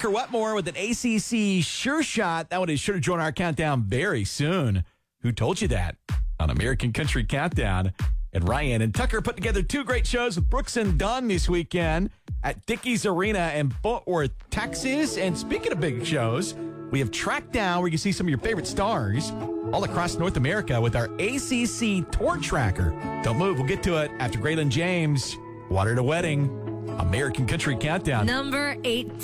Tucker Wetmore with an ACC sure shot. That one is sure to join our countdown very soon. Who told you that? On American Country Countdown. And Ryan and Tucker put together two great shows with Brooks and Dunn this weekend at Dickies Arena in Fort Worth, Texas. And speaking of big shows, we have Track Down where you can see some of your favorite stars all across North America with our ACC Tour Tracker. Don't move. We'll get to it after Graylin James, Water to Wedding, American Country Countdown. Number 8.